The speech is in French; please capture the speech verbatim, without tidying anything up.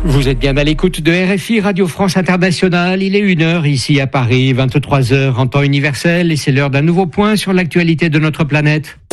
Vous êtes bien à l'écoute de R F I Radio France Internationale. Il est une heure ici à Paris, vingt-trois heures en temps universel et c'est l'heure d'un nouveau point sur l'actualité de notre planète.